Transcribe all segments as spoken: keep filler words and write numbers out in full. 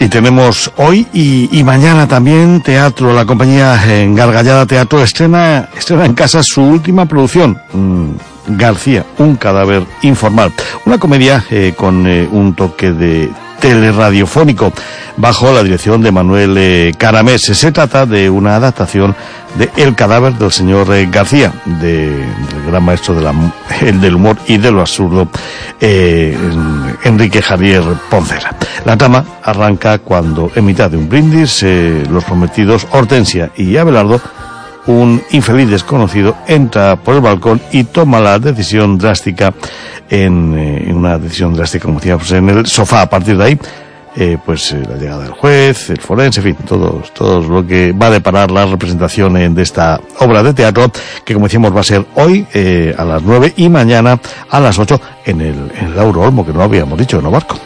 Y tenemos hoy y, y mañana también teatro. La compañía Gargallada Teatro estrena, estrena en casa su última producción, mmm, García, un cadáver informal. Una comedia eh, con eh, un toque de teleradiofónico bajo la dirección de Manuel eh, Caramés. Se trata de una adaptación de El cadáver del señor eh, García, de, del gran maestro de la, el del humor y de lo absurdo, eh, Enrique Javier Poncela. La trama arranca cuando, en mitad de un brindis, eh, los prometidos Hortensia y Abelardo, un infeliz desconocido, entra por el balcón y toma la decisión drástica, en, eh, en una decisión drástica, como decíamos, en el sofá. A partir de ahí, eh, pues eh, la llegada del juez, el forense, en fin, todo, todo lo que va a deparar la representación eh, de esta obra de teatro, que como decíamos va a ser hoy eh, a las nueve y mañana a las ocho en el, en el Lauro Olmo, que no lo habíamos dicho, en Obarco.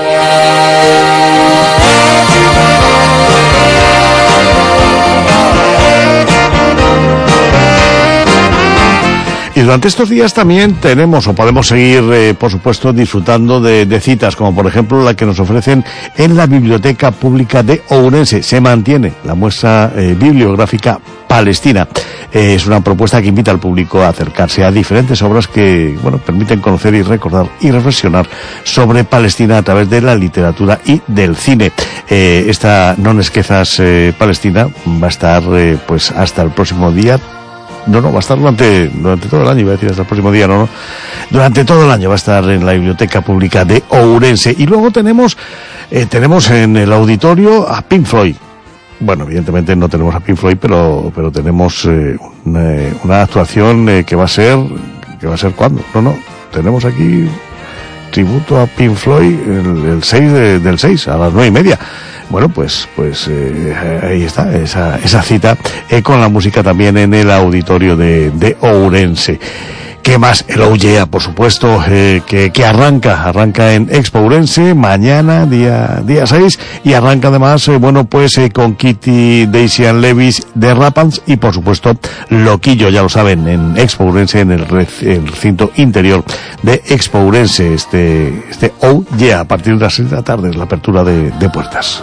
Y durante estos días también tenemos o podemos seguir, eh, por supuesto, disfrutando de, de citas, como por ejemplo la que nos ofrecen en la Biblioteca Pública de Ourense. Se mantiene la muestra eh, bibliográfica palestina. Eh, es una propuesta que invita al público a acercarse a diferentes obras que, bueno, permiten conocer y recordar y reflexionar sobre Palestina a través de la literatura y del cine. Eh, esta Non Esquezas eh, Palestina va a estar, eh, pues, hasta el próximo día. No, no, va a estar durante, durante todo el año, iba a decir hasta el próximo día, no, no. Durante todo el año va a estar en la Biblioteca Pública de Ourense. Y luego tenemos, eh, tenemos en el auditorio a Pink Floyd. Bueno, evidentemente no tenemos a Pink Floyd, pero, pero tenemos, eh, una, una actuación eh, que va a ser, que va a ser ¿cuándo? No, no, tenemos aquí tributo a Pink Floyd el, el seis de, del seis, a las nueve y media. Bueno, pues, pues, eh, ahí está, esa, esa cita, eh, con la música también en el auditorio de, de Ourense. ¿Qué más? El Oh Yeah, por supuesto, eh, que, que arranca, arranca en Expo Ourense, mañana, día, día seis, y arranca además, eh, bueno, pues, eh, con Kitty, Daisy and Levis de Rapans, y por supuesto, Loquillo, ya lo saben, en Expo Ourense, en el, re, el recinto interior de Expo Ourense, este, este Oh Yeah, a partir de las seis de la tarde, es la apertura de, de puertas.